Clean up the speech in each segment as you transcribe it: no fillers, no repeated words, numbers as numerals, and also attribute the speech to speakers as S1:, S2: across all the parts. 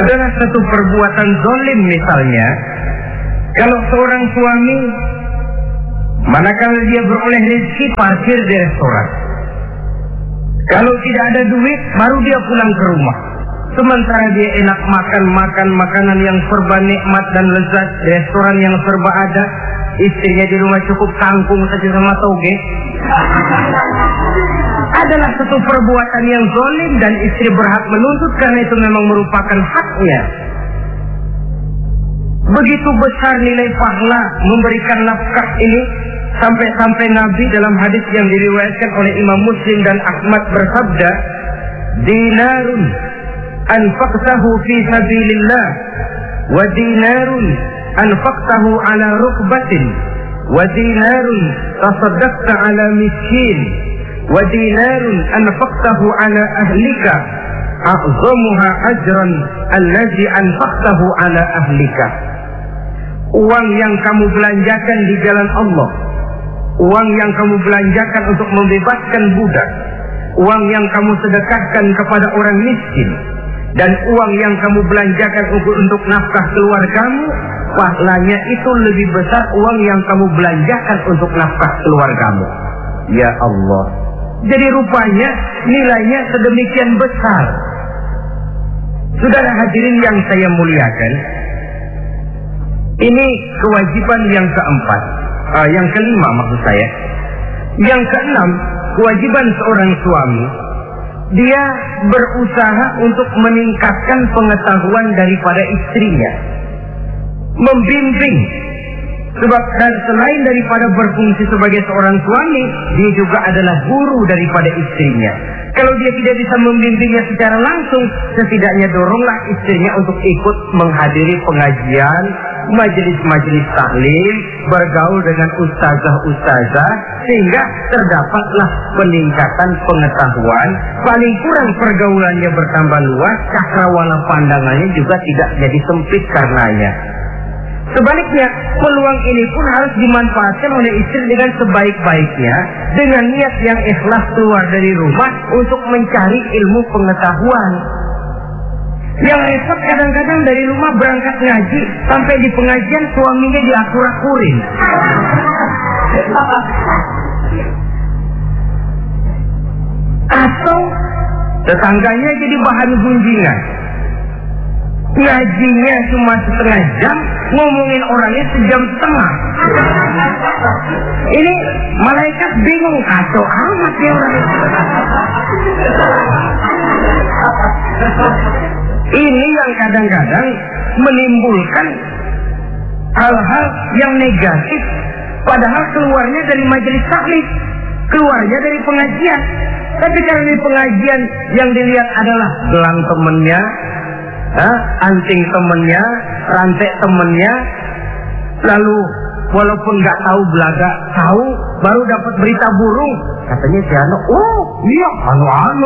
S1: adalah satu perbuatan zalim. Misalnya, kalau seorang suami manakala dia beroleh rezeki parkir di restoran, kalau tidak ada duit baru dia pulang ke rumah, sementara dia enak makan makanan yang serba nikmat dan lezat di restoran yang serba ada, istrinya di rumah cukup kangkung saja sama toge. Adalah satu perbuatan yang zalim dan istri berhak menuntut karena itu memang merupakan haknya. Begitu besar nilai pahala memberikan nafkah ini, sampai-sampai Nabi dalam hadis yang diriwayatkan oleh Imam Muslim dan Ahmad bersabda, dinarun anfaqtahu fi sabilillah wa dinarun anfaqtahu ala rukbatin wa dinarun tasaddaqta ala miskin wa dinarun anfaqtahu ala ahlika a'zamuha ajran allazi anfaqtahu ala ahlika. Uang yang kamu belanjakan di jalan Allah, uang yang kamu belanjakan untuk membebaskan budak, uang yang kamu sedekahkan kepada orang miskin, dan uang yang kamu belanjakan untuk nafkah keluargamu, pahalanya itu lebih besar uang yang kamu belanjakan untuk nafkah keluargamu. Ya Allah. Jadi rupanya nilainya sedemikian besar. Saudara hadirin yang saya muliakan, ini kewajiban yang keempat. Yang kelima maksud saya. Yang keenam, kewajiban seorang suami, dia berusaha untuk meningkatkan pengetahuan daripada istrinya, membimbing. Sebab dan selain daripada berfungsi sebagai seorang suami, dia juga adalah guru daripada istrinya. Kalau dia tidak bisa membimbingnya secara langsung, setidaknya doronglah istrinya untuk ikut menghadiri pengajian, majelis-majelis taklim, bergaul dengan ustazah-ustazah, sehingga terdapatlah peningkatan pengetahuan. Paling kurang pergaulannya bertambah luas, cakrawala pandangannya juga tidak jadi sempit karenanya. Sebaliknya, peluang ini pun harus dimanfaatkan oleh istri dengan sebaik-baiknya, dengan niat yang ikhlas keluar dari rumah untuk mencari ilmu pengetahuan. Yang repot kadang-kadang dari rumah berangkat ngaji, sampai di pengajian suaminya diakur-akurin. Atau tetangganya jadi bahan gunjingan. Ngajinya cuma setengah jam, ngomongin orangnya sejam setengah. Ini malaikat bingung, kacau amat ya orang itu. Ini yang kadang-kadang menimbulkan hal-hal yang negatif, padahal keluarnya dari majelis taklim, keluarnya dari pengajian. Tapi karena di pengajian yang dilihat adalah gelang temennya, anting temennya, rantai temennya, lalu walaupun nggak tahu belaga tahu, baru dapat berita burung, katanya si Ano, oh iya anu.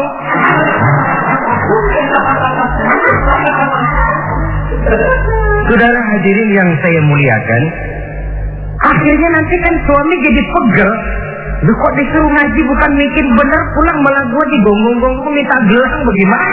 S1: Saudara hadirin yang saya muliakan, akhirnya nanti kan suami jadi pegel. Lu kok disuruh ngaji bukan mikir bener, pulang malah gua digonggong-gonggong minta gelang, bagaimana?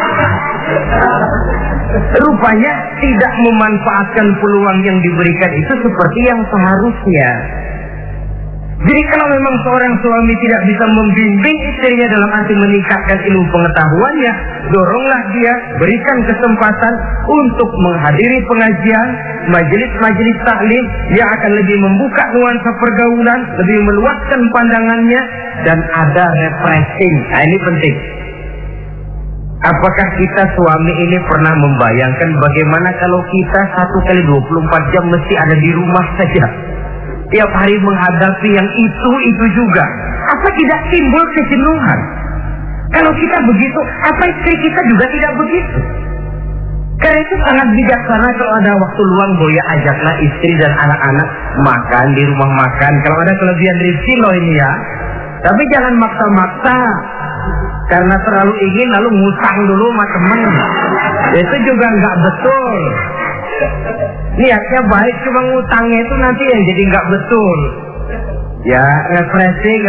S1: Rupanya tidak memanfaatkan peluang yang diberikan itu seperti yang seharusnya. Jadi kalau memang seorang suami tidak bisa membimbing istrinya dalam arti meningkatkan ilmu pengetahuannya, doronglah dia, berikan kesempatan untuk menghadiri pengajian, majelis-majelis taklim yang akan lebih membuka nuansa pergaulan, lebih meluaskan pandangannya, dan ada refreshing. Nah, ini penting. Apakah kita suami ini pernah membayangkan bagaimana kalau kita 1x24 jam mesti ada di rumah saja, tiap hari menghadapi yang itu juga? Apa tidak timbul kejenuhan? Kalau kita begitu, apa istri kita juga tidak begitu? Karena itu sangat bijaksana kalau ada waktu luang, boya ajaklah istri dan anak-anak makan di rumah makan. Kalau ada kelebihan rezeki loh ini ya. Tapi jangan maksa-maksa, karena terlalu ingin lalu ngutang dulu sama temen. Itu juga nggak betul. Niatnya baik, cuma ngutangnya itu nanti yang jadi nggak betul. Ya, refreshing,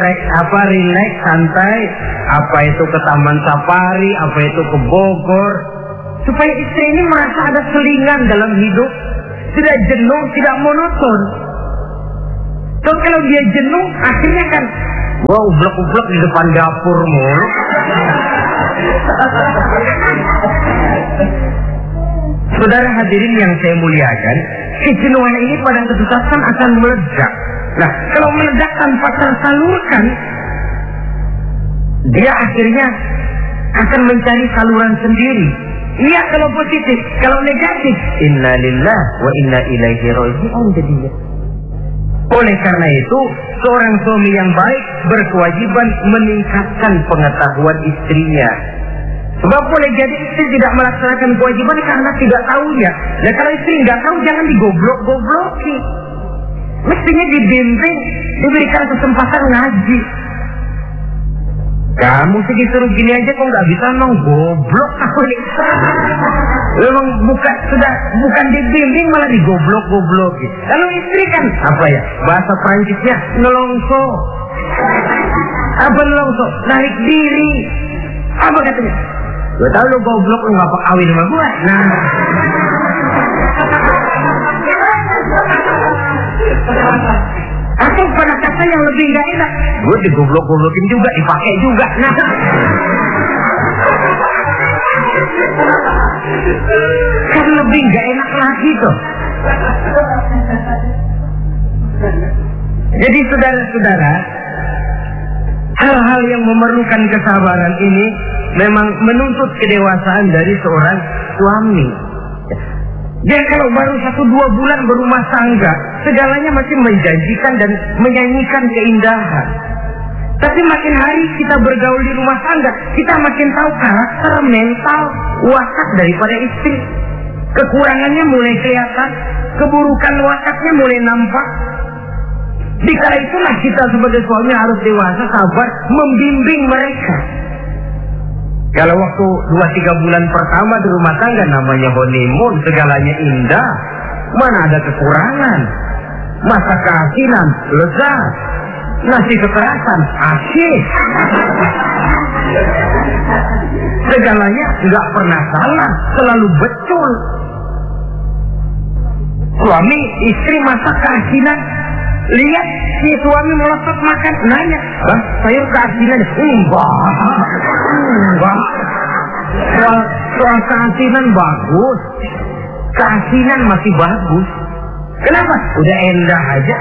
S1: relax, santai. Apa itu ke Taman Safari, apa itu ke Bogor. supaya istri ini merasa ada selingan dalam hidup, tidak jenuh, tidak monoton. So kalau dia jenuh, akhirnya kan ublek-ublek di depan dapur mulu. Saudara hadirin yang saya muliakan, kejenuhan ini pada suatu saat kan akan meledak. Nah, kalau meledak tanpa tersalurkan, dia akhirnya akan mencari saluran sendiri. Iya kalau positif, kalau negatif, inna lillahi wa inna ilaihi raji'un jadinya. Oleh karena itu, seorang suami yang baik berkewajiban meningkatkan pengetahuan istrinya. Sebab boleh jadi istri tidak melaksanakan kewajiban karena tidak tahunya. Nah kalau istri nggak tahu, jangan digoblok-gobloki. Mestinya dibimbing, diberikan kesempatan ngaji. Kamu sih disuruh gini aja kok nggak bisa, emang goblok aku nih. Memang bukan dibimbing malah digoblok-gobloki. Kalau istri kan apa ya? Bahasa Prancisnya nelongso. Apa nelongso? Narik diri. Apa katanya? Gue tahu lo goblok, lo nggak kawin sama gue. Nah. Atau pada kata yang lebih nggak enak, gue digoblok-goblokin juga, dipakai juga. Nah, kan lebih nggak enak lagi tuh. Jadi saudara-saudara, hal-hal yang memerlukan kesabaran ini memang menuntut kedewasaan dari seorang suami. Dia kalau baru 1-2 bulan berumah tangga, segalanya masih menjanjikan dan menyanyikan keindahan. Tapi makin hari kita bergaul di rumah tangga, kita makin tahu karakter, mental, watak daripada istri. Kekurangannya mulai kelihatan, keburukan wataknya mulai nampak. Dikala itulah kita sebagai suami harus dewasa, sabar, membimbing mereka. Kalau waktu 2-3 bulan pertama di rumah tangga namanya honeymoon, segalanya indah, mana ada kekurangan. Masa keasinan, lezat. Nasi kekerasan, asyik. Segalanya nggak pernah salah, selalu betul. Suami istri masak keasinan, lihat si suami melotot makan, nanya, "Bang, sayur keasinan?" Enggak. Soal keasinan bagus, keasinan masih bagus. Kenapa? Udah endah aja.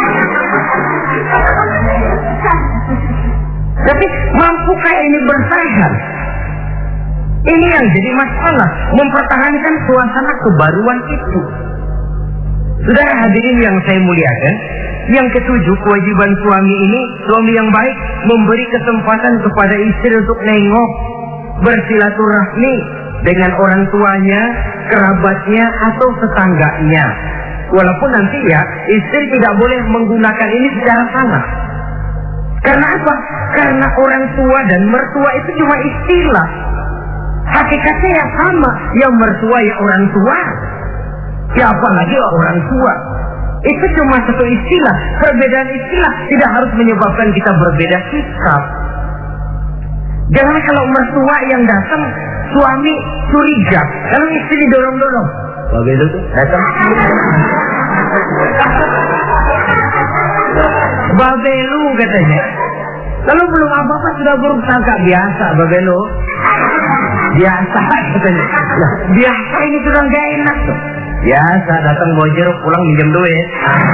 S1: Tapi mampukah ini bertahan? Ini yang jadi masalah, mempertahankan suasana kebaruan itu. Saudara hadirin yang saya muliakan, yang ketujuh, kewajiban suami ini, suami yang baik memberi kesempatan kepada istri untuk nengok, bersilaturahmi dengan orang tuanya, kerabatnya, atau tetangganya. Walaupun nanti ya, istri tidak boleh menggunakan ini secara salah. Karena apa? Karena orang tua dan mertua itu cuma istilah. Hakikatnya ya sama, yang mertua ya orang tua. Ya apalagi orang tua. Itu cuma satu istilah. Perbedaan istilah tidak harus menyebabkan kita berbeda sikap. Jangan kalau mertua yang datang, suami curiga. Kalau istri didorong-dorong, begitu tuh datang. Babelu katanya. Lalu belum apa-apa sudah buruk sangka, biasa babelu. Biasa katanya. Nah, biasa ini sudah gak enak tuh. Biasa datang bawa jeruk, pulang minjem duit.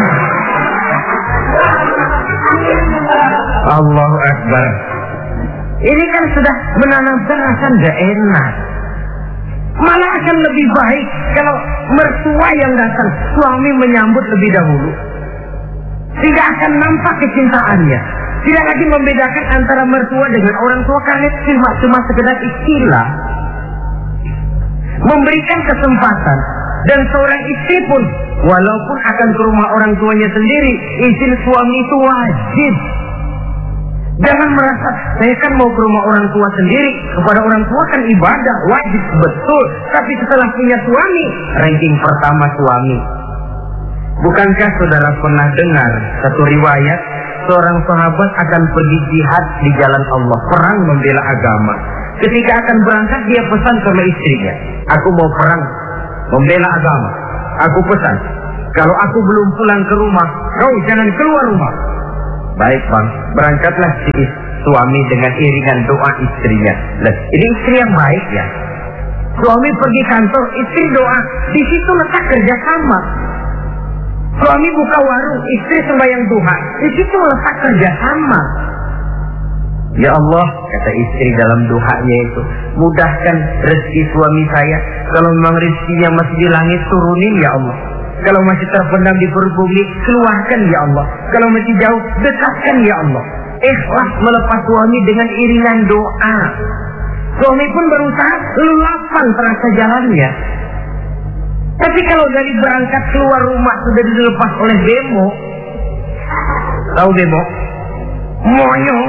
S1: Allahu Akbar. Ini kan sudah menanamkan rasa gak enak. Malah akan lebih baik kalau mertua yang datang, suami menyambut lebih dahulu. Tidak akan nampak kecintaannya. Tidak lagi membedakan antara mertua dengan orang tua karena cuma sekedar istilah. Memberikan kesempatan. Dan seorang istri pun, walaupun akan ke rumah orang tuanya sendiri, izin suami itu wajib. Jangan merasa, saya kan mau ke rumah orang tua sendiri, kepada orang tua kan ibadah, wajib, betul. Tapi setelah punya suami, ranking pertama suami. Bukankah saudara pernah dengar satu riwayat, seorang sahabat akan pergi jihad di jalan Allah, perang membela agama. Ketika akan berangkat dia pesan sama istrinya, aku mau perang, membela agama. Aku pesan, kalau aku belum pulang ke rumah, kau jangan keluar rumah. Baik bang, berangkatlah si suami dengan iringan doa istrinya. Nah, ini istri yang baik ya. Suami pergi kantor, istri doa. Di situ letak kerjasama. Suami buka warung, istri sembahyang duha. Di situ letak kerjasama. Ya Allah, kata istri dalam doanya itu, mudahkan rezeki suami saya. Kalau memang rezekinya masih di langit, turunin ya Allah. Kalau masih terpendam di perut bumi, keluarkan ya Allah. Kalau masih jauh, dekatkan ya Allah. Ikhlas melepas suami dengan iringan doa. Suami pun berusaha lelapan terasa jalannya. Tapi kalau dari berangkat keluar rumah sudah dilepas oleh bemo, tahu bemo? Monyo.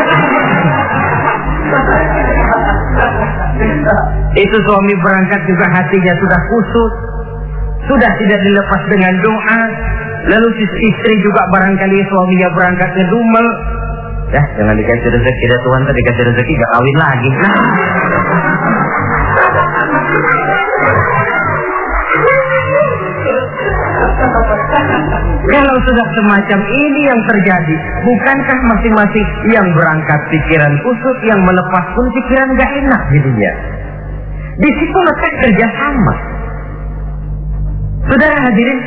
S1: Itu suami berangkat juga hatinya sudah kusut, sudah tidak dilepas dengan doa. Lalu istri juga barangkali suaminya berangkat ngedumel. Ya, jangan dikasih rezeki dah Tuhan, tadi dikasih rezeki gak kawin lagi. Kalau sudah semacam ini yang terjadi, bukankah masing-masing yang berangkat pikiran kusut, yang melepas pun pikiran gak enak jadinya? Di situ letak kerjasama. Saudara hadirin,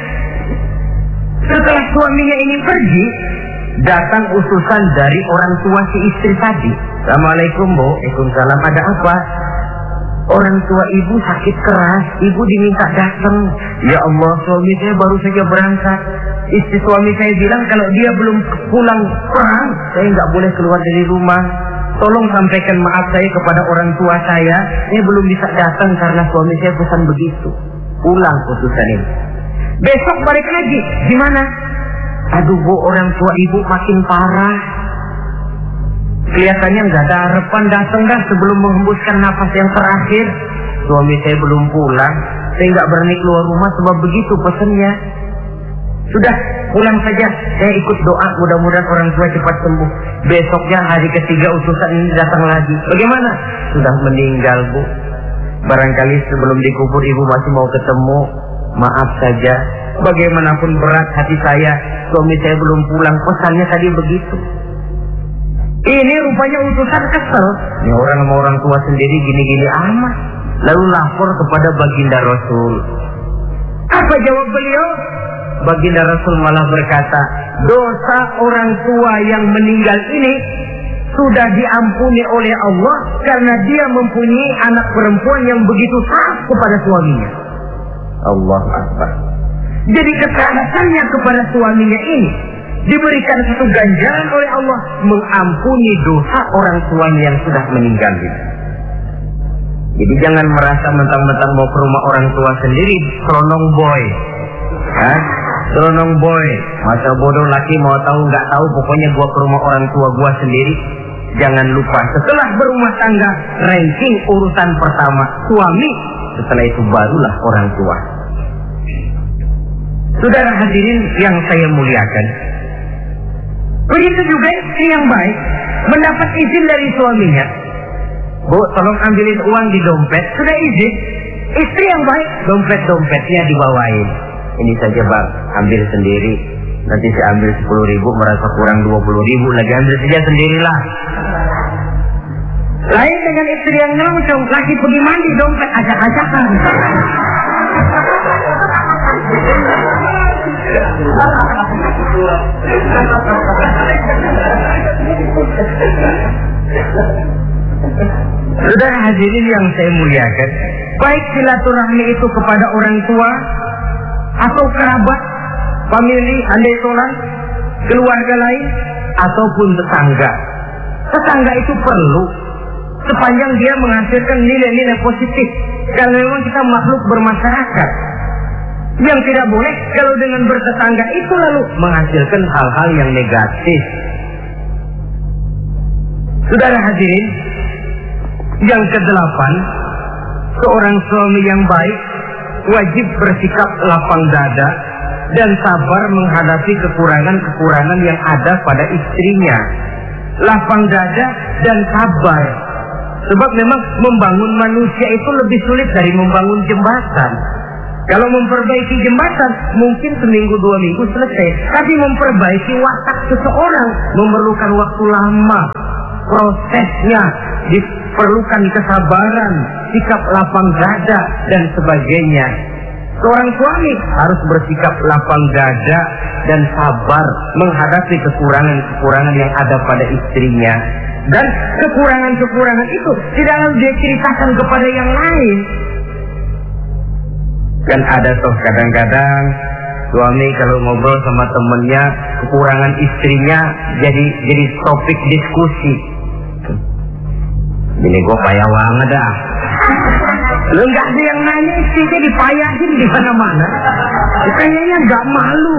S1: setelah suaminya ini pergi, datang utusan dari orang tua si istri tadi. Assalamualaikum Bu, waalaikumsalam, ada apa? Orang tua ibu sakit keras, ibu diminta datang. Ya Allah, suami saya baru saja berangkat. Istri suami saya bilang kalau dia belum pulang perang, saya nggak boleh keluar dari rumah. Tolong sampaikan maaf saya kepada orang tua saya belum bisa datang karena suami saya pesan begitu. Pulang utusan ini. Besok balik lagi, gimana? Aduh Bu, orang tua ibu makin parah. Kelihatannya nggak ada harapan, datang dah sebelum menghembuskan nafas yang terakhir. Suami saya belum pulang, saya nggak berani keluar rumah sebab begitu pesannya. Sudah, pulang saja, saya ikut doa mudah-mudahan orang tua cepat sembuh. Besoknya hari ketiga utusan ini datang lagi. Bagaimana? Sudah meninggal Bu. Barangkali sebelum dikubur ibu masih mau ketemu. Maaf saja, bagaimanapun berat hati saya, suami saya belum pulang, pesannya tadi begitu. Ini rupanya utusan kesel. Ini orang sama orang tua sendiri gini-gini amat. Lalu lapor kepada baginda Rasul. Apa jawab beliau? Baginda Rasul malah berkata, dosa orang tua yang meninggal ini sudah diampuni oleh Allah karena dia mempunyai anak perempuan yang begitu taat kepada suaminya. Allah Akbar. Jadi ketaatannya kepada suaminya ini diberikan satu ganjaran oleh Allah, mengampuni dosa orang tuanya yang sudah meninggal itu. Jadi jangan merasa mentang-mentang mau ke rumah orang tua sendiri seronong boy. Seronong boy, masa bodoh laki mau tahu nggak tahu, pokoknya gua ke rumah orang tua gua sendiri. Jangan lupa setelah berumah tangga, ranking urutan pertama suami, setelah itu barulah orang tua. Saudara hadirin yang saya muliakan, begitu juga istri yang baik mendapat izin dari suaminya. Bu, tolong ambilin uang di dompet. Sudah izin. Istri yang baik, dompetnya dibawain. Ini saja bang, ambil sendiri. Nanti saya ambil 10.000, merasa kurang 20.000 lagi, ambil saja sendirilah. Lain dengan istri yang ngelongcong, lagi pergi mandi, dompet acak-acakan. Saudara hadirin yang saya muliakan, baik silaturahmi itu kepada orang tua atau kerabat, famili, andai tolan, keluarga lain, ataupun tetangga. Tetangga itu perlu sepanjang dia menghasilkan nilai-nilai positif. Karena memang kita makhluk bermasyarakat. Yang tidak boleh kalau dengan bertetangga itu lalu menghasilkan hal-hal yang negatif. Saudara hadirin yang ke-8, seorang suami yang baik wajib bersikap lapang dada dan sabar menghadapi kekurangan-kekurangan yang ada pada istrinya. Lapang dada dan sabar. Sebab memang membangun manusia itu lebih sulit dari membangun jembatan. Kalau memperbaiki jembatan mungkin seminggu 2 minggu selesai, tapi memperbaiki watak seseorang memerlukan waktu lama. Prosesnya diperlukan kesabaran, sikap lapang dada dan sebagainya. Seorang suami harus bersikap lapang dada dan sabar menghadapi kekurangan-kekurangan yang ada pada istrinya. Dan kekurangan-kekurangan itu tidak harus dia ceritakan kepada yang lain. Kan ada toh kadang-kadang suami kalau ngobrol sama temennya kekurangan istrinya jadi topik diskusi. Ini gue payah banget dah. Lu nggak ada yang nanya, istrinya dipayahin di mana-mana. Kayaknya nggak malu.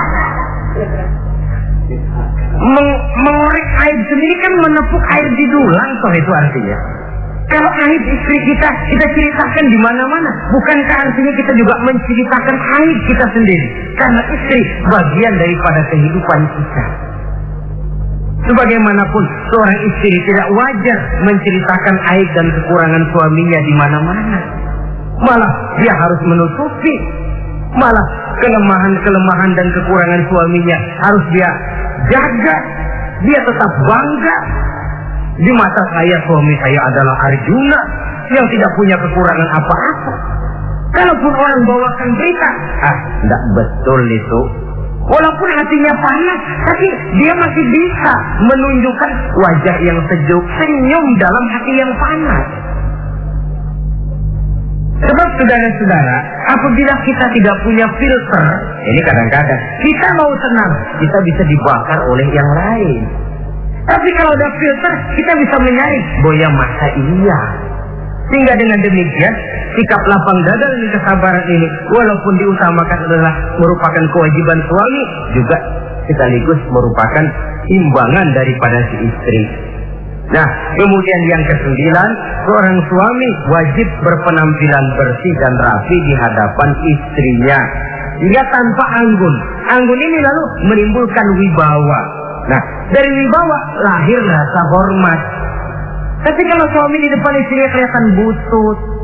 S1: Mengorek aib sendiri kan menepuk air di dulang, toh itu artinya. Kalau aib istri kita ceritakan di mana-mana, bukankah artinya kita juga menceritakan aib kita sendiri? Karena istri bagian daripada kehidupan kita. Sebagaimanapun seorang istri tidak wajar menceritakan aib dan kekurangan suaminya di mana-mana. Malah dia harus menutupi. Malah kelemahan-kelemahan dan kekurangan suaminya harus dia jaga. Dia tetap bangga. Di mata saya suami saya adalah Arjuna yang tidak punya kekurangan apa-apa. Kalaupun orang bawakan berita, tidak betul itu. Walaupun hatinya panas, tapi dia masih bisa menunjukkan wajah yang sejuk, senyum dalam hati yang panas. Sebab saudara-saudara, apabila kita tidak punya filter, ini kadang-kadang kita mau tenang, kita bisa dibakar oleh yang lain. Tapi kalau ada filter, kita bisa menyaring, boya masa iya. Sehingga dengan demikian, sikap lapang dada dan kesabaran ini, walaupun diutamakan adalah merupakan kewajiban suami, juga sekaligus merupakan imbangan daripada si istri. Nah, kemudian yang ke-9, seorang suami wajib berpenampilan bersih dan rapi di hadapan istrinya. Dia tanpa anggun. Anggun ini lalu menimbulkan wibawa. Nah, dari wibawa lahir rasa hormat. Tapi kalau suami di depan istrinya kelihatan butut,